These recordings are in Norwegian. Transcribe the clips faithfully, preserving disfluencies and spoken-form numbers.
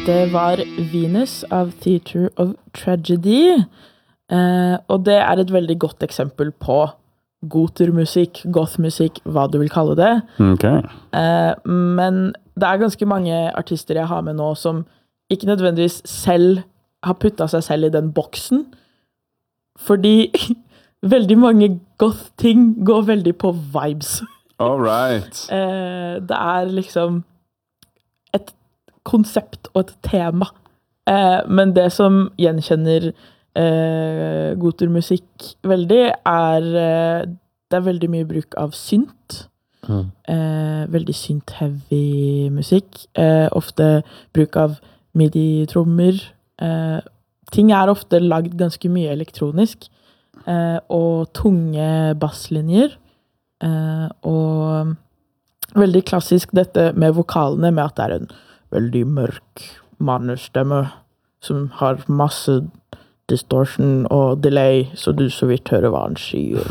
Det var Venus av Theatre of Tragedy, eh, og det er et veldig godt eksempel på gotermusikk, gothmusikk, hva du vil kalle det. Okay. Eh, men det er ganske mange artister jeg har med nå som ikke nødvendigvis selv har puttet seg selv i den boksen, fordi veldig mange goth-ting går veldig på vibes. All right. eh, det er liksom et konsept og et tema. Eh, men det som gjenkjenner eh, gotermusikk veldig, er eh, det er veldig mye bruk av synt. Mm. Eh, veldig synt-heavy musikk. Eh, ofte bruk av midi-trommer. Eh, ting er ofte lagd ganske mye elektronisk. Eh, og tunge basslinjer. Eh, og veldig klassisk dette med vokalene, med at det er en veldig mørk mannestemme som har masse distortion og delay, så du så vidt hører hva han sier.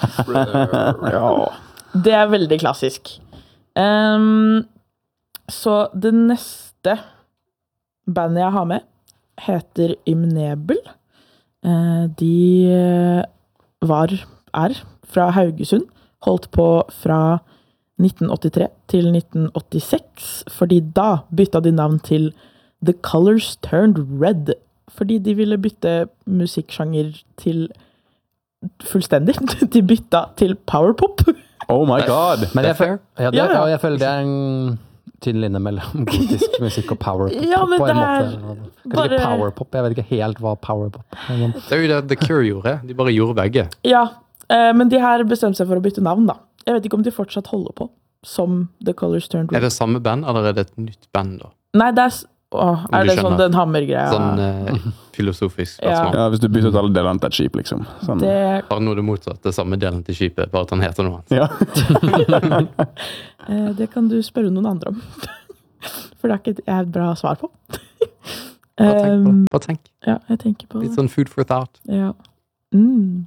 Ja. Det er veldig klassisk. Um, så det neste bandet jeg har med heter Imnebel. Uh, de var, er fra Haugesund, holdt på fra nitten åttitre til nitten åttiseks, fordi da bytta de navn til The Colors Turned Red, fordi de ville bytte musikksjanger til fullstendig. De bytta til powerpop. Oh my god! Men jeg, føl ja, det, Ja, ja. ja, jeg føler det er en tynn linje mellom gotisk musikk og powerpop. Ja, men på en det er måte. Kanskje bare- ikke powerpop, jeg vet ikke helt hva powerpop er. Men Det er jo det The Cure gjorde. De bare gjorde begge. Ja, eh, men de her bestemte seg for å bytte navn da. Jeg vet ikke om de fortsatt holder på som The Colors Turned Er Red. det samme band, eller er det et nytt band da? Nei, det er, s- åh, Om er du det sånn skjønner. den hammergreia? Sånn eh, filosofisk Ja. spørsmål. Ja, hvis du bytter ut alle delene til et skip, liksom. Sånn. Det, Bare noe det motsatte, samme delen til skipet, bare at han heter noe annet. Ja. eh, det kan du spørre noen andre om. For det er ikke et, jeg har et bra svar på. Bare tenk på Um, Bare tenk. ja, jeg tenker på Litt det. sånn food for thought. Ja. Mm.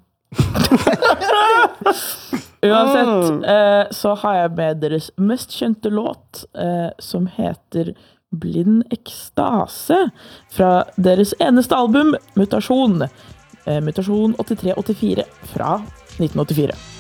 Uansett, eh, så har jeg med deres mest kjente låt, eh, som heter Blind Ekstase, fra deres eneste album, Mutasjon. Eh, Mutasjon åttitre åttifire, fra nitten åttifire.